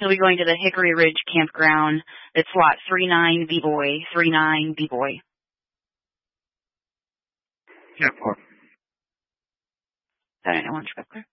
He'll be going to the Hickory Ridge Campground. It's lot 39B-Boy, 39B-Boy. Yeah, of course. Sorry, I want to go clear.